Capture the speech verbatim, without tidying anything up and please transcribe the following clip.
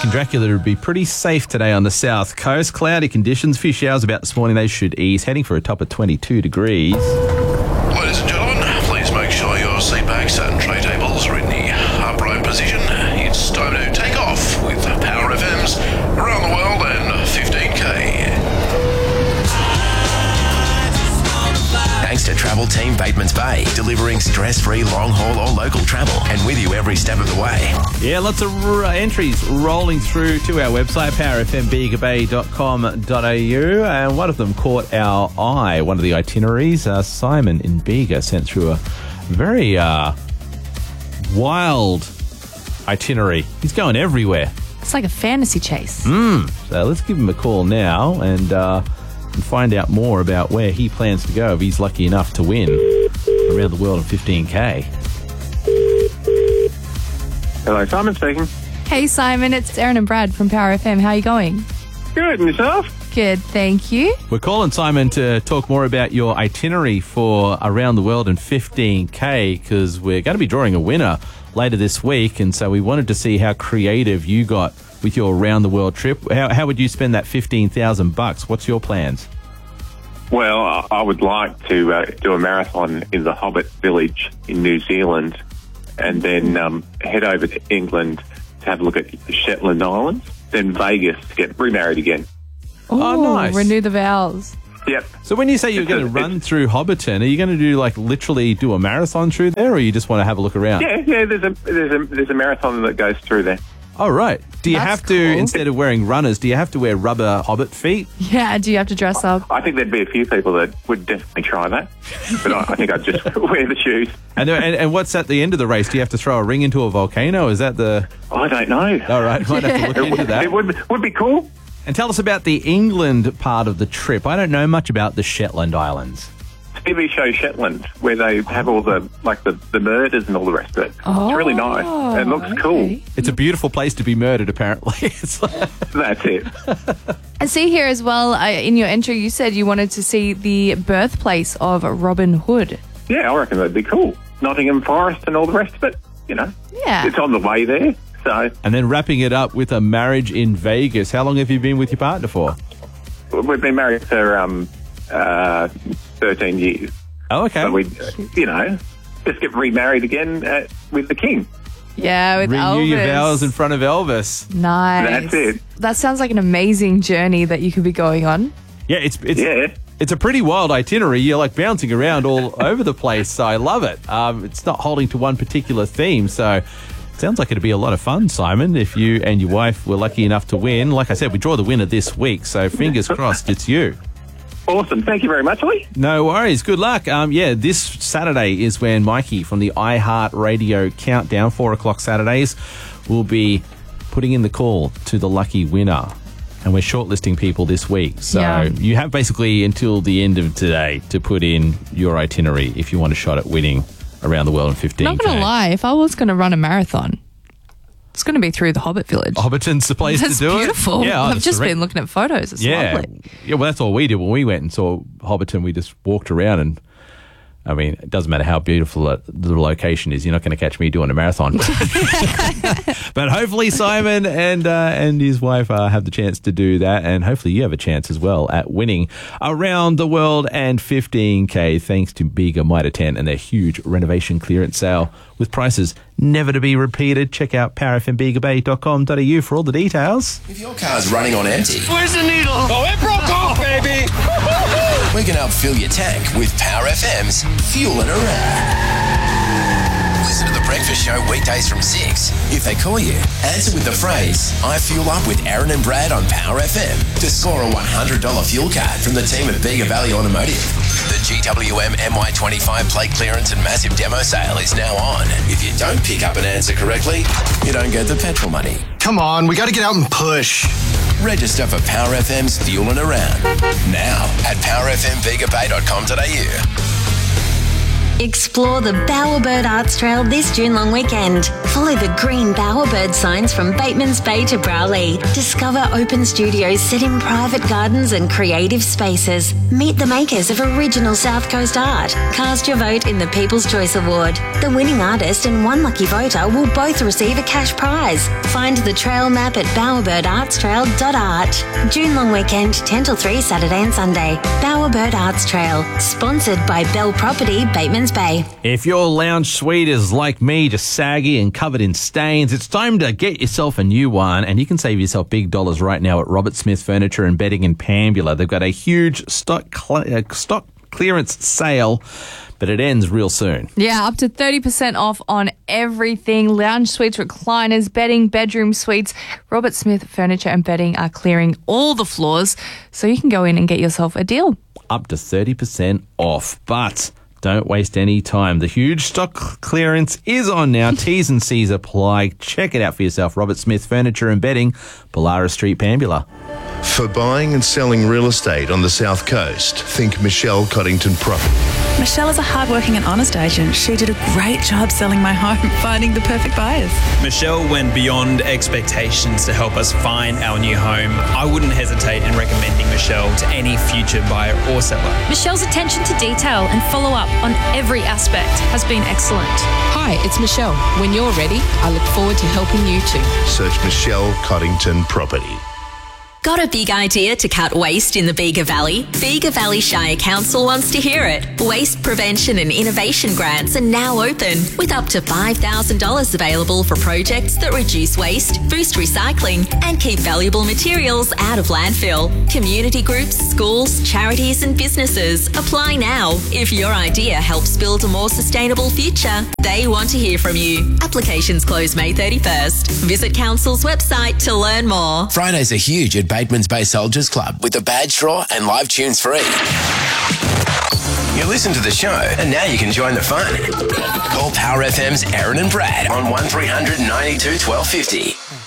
American Dracula to be pretty safe today on the south coast. Cloudy conditions, a few showers about this morning. They should ease, heading for a top of twenty-two degrees. Ladies and gentlemen, please make sure your seat backs and tray tables are in the upright position. It's time to take off with Power F M's Around the World and fifteen K. Thanks to Travel Team Batemans Bay, delivering stress-free long-haul or local travel and with you every step of the way. Yeah, lots of r- entries rolling through to our website, power f m bega bay dot com dot a u, and one of them caught our eye, one of the itineraries. Uh, Simon in Bega sent through a very uh, wild itinerary. He's going everywhere. It's like a fantasy chase. Mm. So let's give him a call now and... Uh, and find out more about where he plans to go if he's lucky enough to win Around the World in fifteen K. Hello, Simon speaking. Hey, Simon, it's Erin and Brad from Power F M. How are you going? Good, and yourself? Good, thank you. We're calling Simon to talk more about your itinerary for Around the World in fifteen K because we're going to be drawing a winner later this week, and so we wanted to see how creative you got with your Around the World trip. How, how would you spend that fifteen thousand bucks? What's your plans? Well, I I would like to uh, do a marathon in the Hobbit village in New Zealand and then um, head over to England to have a look at the Shetland Islands, then Vegas to get remarried again. Ooh, Oh, nice. Renew the vows. Yep. So when you say you're It's going to a- run it's- through Hobbiton, are you going to do like literally do a marathon through there, or you just want to have a look around? Yeah, yeah, there's a, there's a, there's a marathon that goes through there. Oh, right. Do you That's have to, cool. instead of wearing runners, do you have to wear rubber Hobbit feet? Yeah, do you have to dress up? I think there'd be a few people that would definitely try that, but I, I think I'd just wear the shoes. And, and and what's at the end of the race? Do you have to throw a ring into a volcano? Is that the... I don't know. All right, might have to look It into would, that. it would, would be cool. And tell us about the England part of the trip. I don't know much about the Shetland Islands. T V show Shetland, where they have all the like the, the murders and all the rest of it. Oh, it's really nice. It looks cool. okay. It's a beautiful place to be murdered, apparently. It's like, That's it. And see here as well, uh, in your entry, you said you wanted to see the birthplace of Robin Hood. Yeah, I reckon that'd be cool. Nottingham Forest and all the rest of it. You know, Yeah. it's on the way there. So and then wrapping it up with a marriage in Vegas. How long have you been with your partner for? we've been married for um, uh, thirteen years. Oh, okay. So we, you know, just get remarried again uh, with the king. Yeah, with Renew Elvis. your vows in front of Elvis. Nice. That's it. That sounds like an amazing journey that you could be going on. Yeah, it's it's Yeah. it's a pretty wild itinerary. You're like bouncing around all over the place. So I love it. Um, it's not holding to one particular theme. So it sounds like it'd be a lot of fun, Simon, if you and your wife were lucky enough to win. Like I said, we draw the winner this week. So fingers crossed it's you. Awesome. Thank you very much, Lee. No worries. Good luck. Um, yeah, this Saturday is when Mikey from the iHeart Radio Countdown, four o'clock Saturdays, will be putting in the call to the lucky winner. And we're shortlisting people this week. So Yeah. you have basically until the end of today to put in your itinerary if you want a shot at winning Around the World in fifteen K. Not going to lie, if I was going to run a marathon, it's going to be through the Hobbit Village. Hobbiton's the place That's to do beautiful. it. Yeah, oh, I've the just surre- been looking at photos. It's Yeah. lovely. Yeah, well, that's all we did when we went and saw Hobbiton. We just walked around and, I mean, it doesn't matter how beautiful it- the location is. You're not going to catch me doing a marathon. But hopefully Simon and uh, and his wife uh, have the chance to do that. And hopefully you have a chance as well at winning Around the World and fifteen K thanks to Bega Mitre ten and their huge renovation clearance sale with prices never to be repeated. Check out power f m bega bay dot com dot a u for all the details. If your car's running on empty, Where's the needle? Oh, it broke off, baby! we can help fill your tank with Power F M's Fuelin' Around. Listen to The Breakfast Show weekdays from six. If they call you, answer with the phrase, I fuel up with Aaron and Brad on Power F M to score a one hundred dollars fuel card from the team at Bega Valley Automotive. The G W M M Y twenty-five plate clearance and massive demo sale is now on. If you don't pick up an answer correctly, you don't get the petrol money. Come on, we got to get out and push. Register for Power F M's Fuelin' Around now at power f m bega bay dot com dot a u. Explore the Bowerbird Arts Trail this June long weekend. Follow the green Bowerbird signs from Bateman's Bay to Browley. Discover open studios set in private gardens and creative spaces. Meet the makers of original South Coast art. Cast your vote in the People's Choice Award. The winning artist and one lucky voter will both receive a cash prize. Find the trail map at bowerbird arts trail dot art. June long weekend, ten till three, Saturday and Sunday. Bowerbird Arts Trail. Sponsored by Bell Property, Bateman's Bay. If your lounge suite is like me, just saggy and covered in stains, it's time to get yourself a new one, and you can save yourself big dollars right now at Robert Smith Furniture and Bedding in Pambula. They've got a huge stock cl- uh, stock clearance sale, but it ends real soon. Yeah, up to thirty percent off on everything. Lounge suites, recliners, bedding, bedroom suites. Robert Smith Furniture and Bedding are clearing all the floors, so you can go in and get yourself a deal. Up to thirty percent off, but don't waste any time. The huge stock clearance is on now. T's and C's apply. Check it out for yourself. Robert Smith Furniture and Bedding, Pollara Street, Pambula. For buying and selling real estate on the South Coast, think Michelle Coddington Property. Michelle is a hardworking and honest agent. She did a great job selling my home, finding the perfect buyers. Michelle went beyond expectations to help us find our new home. I wouldn't hesitate in recommending Michelle to any future buyer or seller. Michelle's attention to detail and follow-up on every aspect has been excellent. Hi, it's Michelle. When you're ready, I look forward to helping you too. Search Michelle Coddington Property. Got a big idea to cut waste in the Bega Valley? Bega Valley Shire Council wants to hear it. Waste prevention and innovation grants are now open, with up to five thousand dollars available for projects that reduce waste, boost recycling, and keep valuable materials out of landfill. Community groups, schools, charities, and businesses apply now. If your idea helps build a more sustainable future, they want to hear from you. Applications close May thirty-first. Visit Council's website to learn more. Fridays are huge at Bateman's Bay Soldiers Club with a badge draw and live tunes free. You listen to the show and now you can join the fun. Call Power F M's Aaron and Brad on one three hundred ninety-two twelve fifty.